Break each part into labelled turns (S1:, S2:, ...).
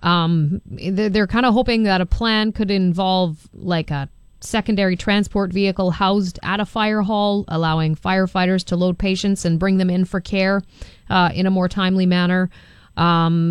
S1: They're kind of hoping that a plan could involve like a secondary transport vehicle housed at a fire hall, allowing firefighters to load patients and bring them in for care in a more timely manner. What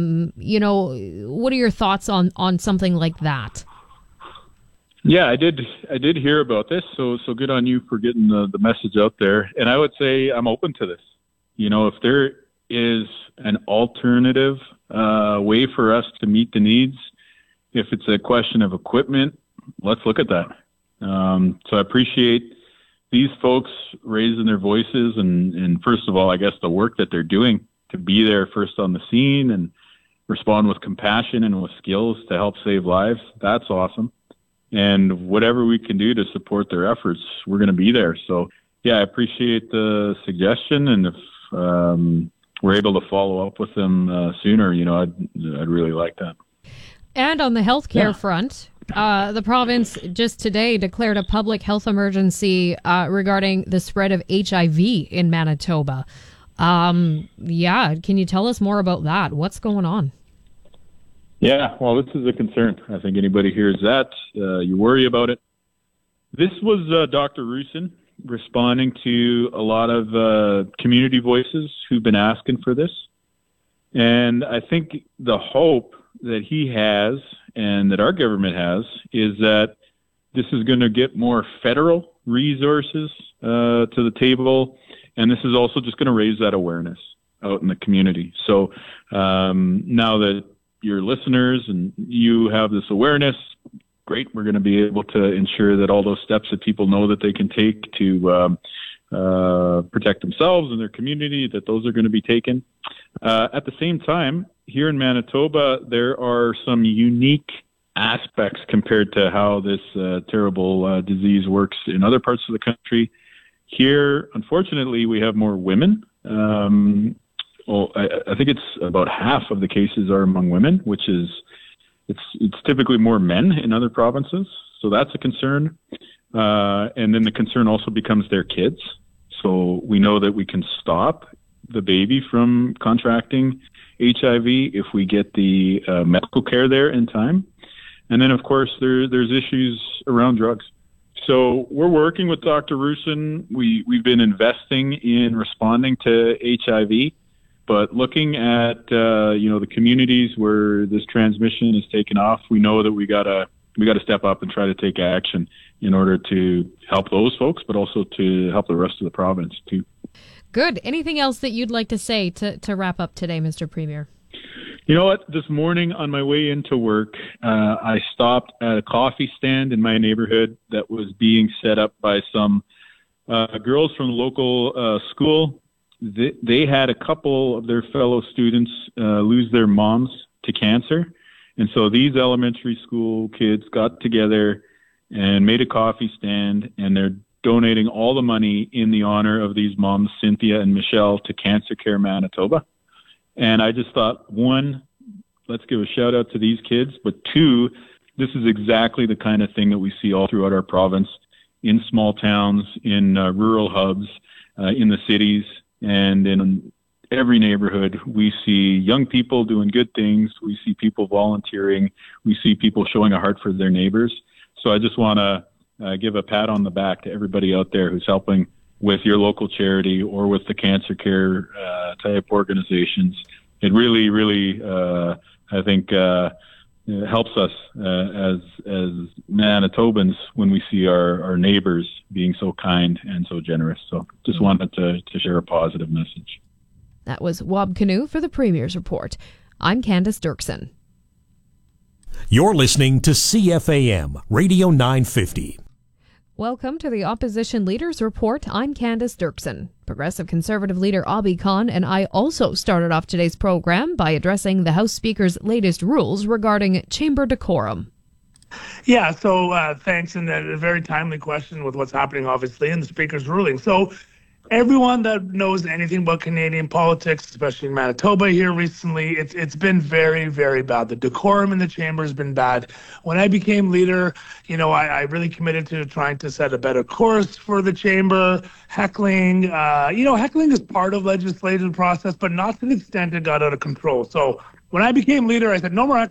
S1: are your thoughts on something like that?
S2: Yeah, I did hear about this. So good on you for getting the message out there. And I would say I'm open to this. If there is an alternative way for us to meet the needs, if it's a question of equipment, let's look at that. So I appreciate these folks raising their voices and first of all, I guess the work that they're doing to be there first on the scene and respond with compassion and with skills to help save lives. That's awesome. And whatever we can do to support their efforts, we're going to be there. So yeah, I appreciate the suggestion. And if we're able to follow up with them sooner, I'd really like that.
S1: And on the healthcare front, the province just today declared a public health emergency regarding the spread of HIV in Manitoba. Can you tell us more about that? What's going on?
S2: Yeah, well, this is a concern. I think anybody hears that, you worry about it. This was Dr. Roussin responding to a lot of community voices who've been asking for this. And I think the hope that he has and that our government has is that this is going to get more federal resources to the table. And this is also just going to raise that awareness out in the community. So now that your listeners and you have this awareness, great. We're going to be able to ensure that all those steps that people know that they can take to protect themselves and their community, that those are going to be taken. At the same time, here in Manitoba, there are some unique aspects compared to how this terrible disease works in other parts of the country. Here, unfortunately, we have more women. I think it's about half of the cases are among women, which is it's typically more men in other provinces. So that's a concern. And then the concern also becomes their kids. So we know that we can stop the baby from contracting HIV if we get the medical care there in time. And then, of course, there's issues around drugs. So we're working with Dr. Roussin. We've been investing in responding to HIV, but looking at the communities where this transmission is taken off, we know that we gotta step up and try to take action in order to help those folks, but also to help the rest of the province too.
S1: Good. Anything else that you'd like to say to wrap up today, Mr. Premier?
S2: You know what? This morning on my way into work, I stopped at a coffee stand in my neighborhood that was being set up by some girls from the local school. They had a couple of their fellow students lose their moms to cancer. And so these elementary school kids got together and made a coffee stand, and they're donating all the money in the honor of these moms, Cynthia and Michelle, to Cancer Care Manitoba. And I just thought, one, let's give a shout out to these kids, but two, this is exactly the kind of thing that we see all throughout our province, in small towns, in rural hubs, in the cities, and in every neighborhood. We see young people doing good things. We see people volunteering. We see people showing a heart for their neighbors. So I just want to give a pat on the back to everybody out there who's helping with your local charity or with the cancer care type organizations. It really, really, I think, helps us as Manitobans when we see our neighbors being so kind and so generous. So just wanted to share a positive message.
S1: That was Wab Kinew for the Premier's Report. I'm Candace Dirksen.
S3: You're listening to CFAM Radio 950.
S1: Welcome to the Opposition Leaders Report. I'm Candace Dirksen. Progressive Conservative leader Abhi Khan and I also started off today's program by addressing the House Speaker's latest rules regarding chamber decorum.
S4: Yeah, so thanks, and a very timely question with what's happening, obviously, in the Speaker's ruling. So everyone that knows anything about Canadian politics, especially in Manitoba here recently, it's been very, very bad. The decorum in the chamber has been bad. When I became leader, I really committed to trying to set a better course for the chamber. Heckling, heckling is part of legislative process, but not to the extent it got out of control. So when I became leader, I said no more